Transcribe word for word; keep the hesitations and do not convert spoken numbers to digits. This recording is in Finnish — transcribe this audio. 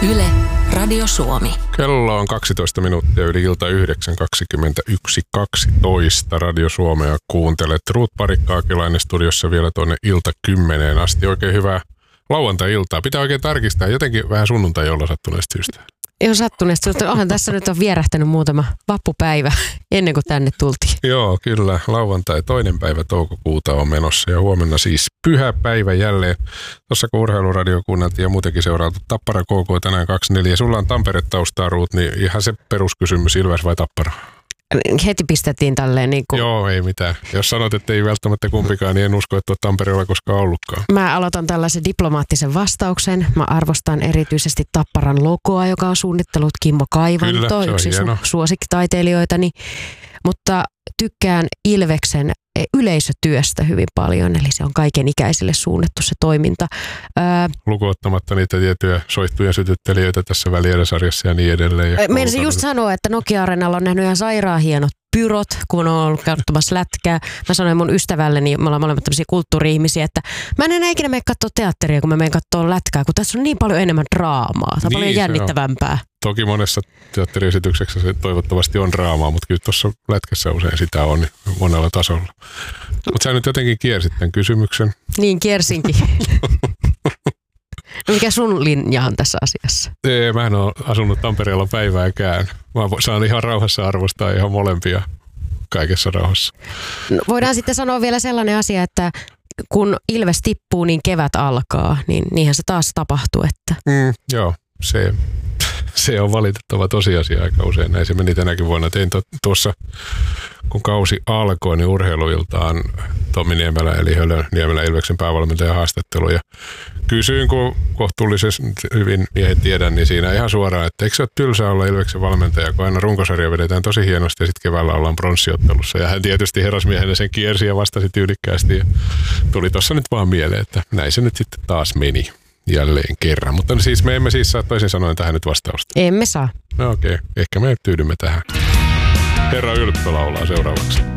Yle, Radio Suomi. Kello on kaksitoista minuuttia yli ilta yhdeksän kaksikymmentäyksi kaksitoista. Radio Suomea kuuntelet. Ruut Parikka-Akilainen studiossa vielä tuonne ilta kymmeneen asti. Oikein hyvää lauantai-iltaa. Pitää oikein tarkistaa jotenkin vähän sunnuntai-jolla sattuneesta syystä. Joo, sattuneesta syystä. Onhan tässä nyt on vierähtänyt muutama vappupäivä ennen kuin tänne tultiin. Joo, kyllä. Lauantai toinen päivä toukokuuta on menossa ja huomenna siis pyhä päivä jälleen. Tuossa kun urheiluradio kuunneltiin ja muutenkin seurailtu Tappara K K tänään kaksikymmentäneljä. Sulla on Tampere-taustaa, Ruut, niin ihan se peruskysymys, Ilves vai Tappara? Heti pistettiin tälleen niin kuin... Joo, ei mitään. Jos sanot, että ei välttämättä kumpikaan, niin en usko, että olet Tampereella koskaan ollutkaan. Mä aloitan tällaisen diplomaattisen vastauksen. Mä arvostan erityisesti Tapparan logoa, joka on suunnittelut Kimmo Kaivanto, yksi su- suosikkitaiteilijoitani. Mutta tykkään Ilveksen yleisötyöstä hyvin paljon, eli se on kaiken ikäisille suunnattu se toiminta. Ää... Lukuottamatta niitä tiettyjä soittuja sytyttelijöitä tässä Välieriä-sarjassa ja niin edelleen. Meinasin just sanoa, että Nokia-areenalla on nähnyt ihan sairaan hienot pyrot, kun on ollut katsomassa lätkää. Mä sanoin mun ystävälleni, me ollaan molemmat tämmöisiä kulttuuri-ihmisiä, että mä en enää ikinä mene katsoa teatteria, kun mä menen katsoa lätkää, kun tässä on niin paljon enemmän draamaa. Se on niin, paljon jännittävämpää. On. Toki monessa teatteriesityksessä se toivottavasti on draamaa, mutta kyllä tuossa lätkässä usein sitä on niin monella tasolla. Mutta sä nyt jotenkin kiersit tämän kysymyksen. Niin, kiersinkin. No mikä sun linja on tässä asiassa? Ei, mä en ole asunut Tampereella päivääkään. Mä saan ihan rauhassa arvostaa ihan molempia kaikessa rauhassa. No, voidaan sitten sanoa vielä sellainen asia, että kun Ilves tippuu, niin kevät alkaa. Niin niinhän se taas tapahtuu. Että... Mm, joo, se, se on valitettava tosiasia aika usein. Näin se meni tänäkin vuonna. Tein tuossa, kun kausi alkoi, niin urheiluiltaan Tommi Niemelä eli Hölön Niemelä Ilveksen päävalmentajan haastattelu. Ja kysyin, kun kohtuullisesti hyvin miehet tiedän, niin siinä ihan suoraan, että eikö se ole tylsää olla Ilveksen valmentaja, kun aina runkosarja vedetään tosi hienosti ja sitten keväällä ollaan pronssiottelussa. Ja hän tietysti herrasmiehenä sen kiersi ja vastasi tyylikkäästi. Ja tuli tuossa nyt vaan mieleen, että näin se nyt sitten taas meni jälleen kerran. Mutta siis me emme siis saa toisin sanoen tähän nyt vastausta. Emme saa. No okei, okay. Ehkä me tyydymme tähän. Herra Ylppö laulaa seuraavaksi.